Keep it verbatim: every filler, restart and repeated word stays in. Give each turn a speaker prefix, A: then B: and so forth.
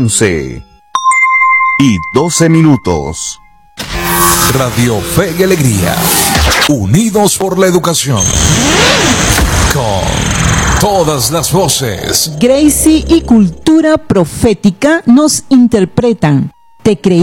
A: once y doce minutos.
B: Radio Fe y Alegría, unidos por la educación. Con todas las voces.
C: Gracie y Cultura Profética nos interpretan. Te creí.